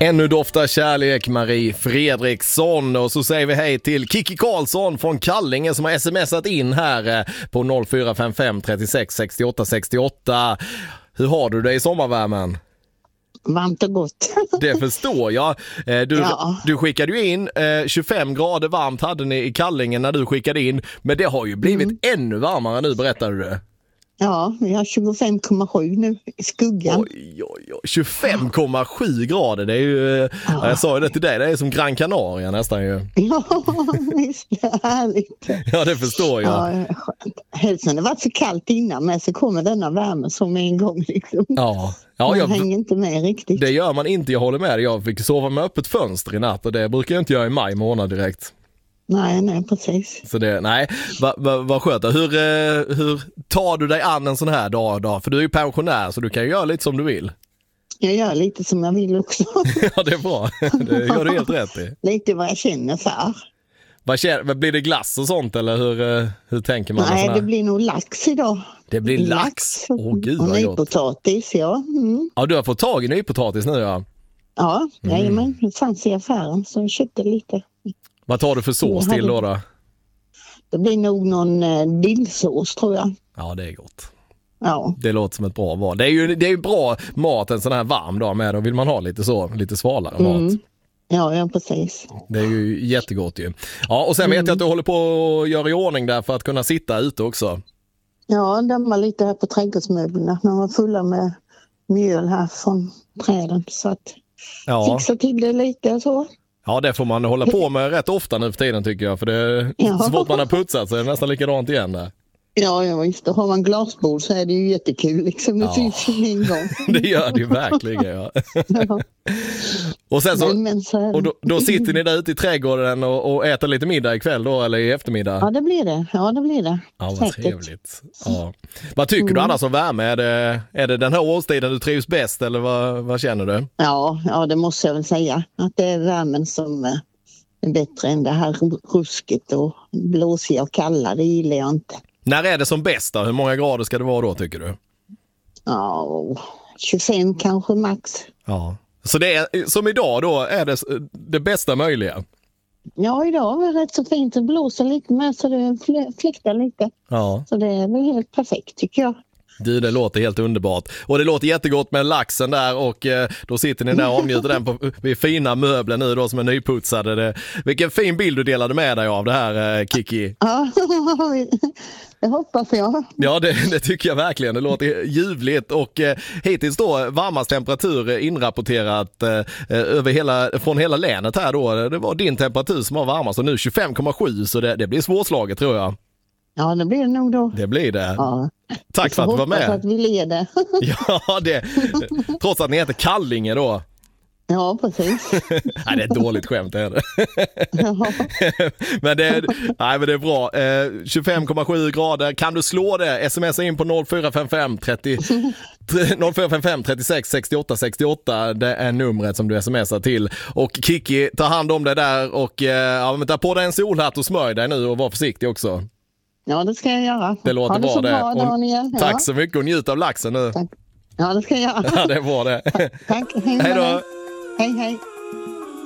Ännu doftar kärlek, Marie Fredriksson. Och så säger vi hej till Kiki Karlsson från Kallinge som har smsat in här på 0455 36 68 68. Hur har du det i sommarvärmen? Varmt och gott. Det förstår jag. Du skickade ju in 25 grader varmt hade ni i Kallinge när du skickade in. Men det har ju blivit ännu varmare nu, berättade du. Ja, vi har 25,7 nu i skuggan. Oj. 25,7 grader, det är ju, jag sa ju det till dig, det är som Gran Canaria nästan ju. Ja, visst, det är härligt. Ja, det förstår jag. Ja, helst när det var så kallt innan, men så kommer denna värme som en gång liksom. Ja, man hänger inte med riktigt. Det gör man inte, jag håller med dig. Jag fick sova med öppet fönster i natt och det brukar jag inte göra i maj månad direkt. Nej, precis. Så det, vad skönt. Hur tar du dig an en sån här dag? För du är ju pensionär så du kan ju göra lite som du vill. Jag gör lite som jag vill också. Ja, det är bra. Det gör du helt rätt i. Lite vad jag känner för. Blir det glass och sånt eller hur tänker man? Nej, det blir nog lax idag. Det blir lax? Gud och vad gott. nypotatis, ja. Mm. Ja, du har fått tag i nypotatis nu, ja. Ja, men det fanns i affären så jag köpte lite. Vad tar du för sås till då? Det blir nog någon dillsås tror jag. Ja, det är gott. Ja. Det låter som ett bra val. Det är ju bra mat en sån här varm dag med. Då vill man ha lite svalare mat. Ja, precis. Det är ju jättegott ju. Ja, och sen vet jag att du håller på att göra i ordning där för att kunna sitta ute också. Ja, dämma lite här på trädgårdsmöblerna. De var fulla med mjöl här från träden. Så att fixa till det lite så. Ja, det får man hålla på med rätt ofta nu för tiden tycker jag. För det är så fort man har putsat så är det nästan likadant igen där. Ja, visst. Har man glasbord så är det ju jättekul liksom. Det syns ju en gång. Det gör det ju verkligen, ja. Och sen och då sitter ni där ute i trädgården och äter lite middag ikväll då, eller i eftermiddag? Ja, det blir det. Ja, vad säkert. Trevligt. Ja. Vad tycker du annars om värme? Är det den här årstiden du trivs bäst, eller vad känner du? Ja, det måste jag väl säga. Att det är värmen som är bättre än det här rusket och blåsiga och kalla. Det gillar jag inte. När är det som bäst då? Hur många grader ska det vara då, tycker du? Ja, 25 kanske max. Ja. Så det är, som idag då, är det bästa möjliga? Ja, idag är det rätt så fint. Det blåser lite med så det fläktar lite. Ja. Så det är väl helt perfekt tycker jag. Det låter helt underbart. Och det låter jättegott med laxen där och då sitter ni där och omnjuter den vid fina möbler nu då som är nyputsade. Vilken fin bild du delade med dig av det här, Kiki. Ja, det hoppas jag. Ja, det tycker jag verkligen. Det låter ljuvligt och hittills då varmast temperatur inrapporterat från hela länet här då. Det var din temperatur som var varmast och nu 25,7 så det blir svårslaget tror jag. Ja, det blir det nog då. Det blir det. Ja. Tack för att du var med. Att vi leder. Ja, trots att ni heter Kallinge då. Ja, precis. Nej, det är ett dåligt skämt är det. men det är bra. 25,7 grader. Kan du slå det? Smsa in på 0455 36 68 68. Det är numret som du smsar till. Och Kiki, ta hand om det där och ta på dig en solhatt och smörj dig nu och var försiktig också. Ja, det ska jag göra. Det låter bra det. Bra, Daniel. Tack så mycket och njut av laxen nu. Tack. Ja, det ska jag göra. Ja, det är bra det. Tack. Hej då. Hej.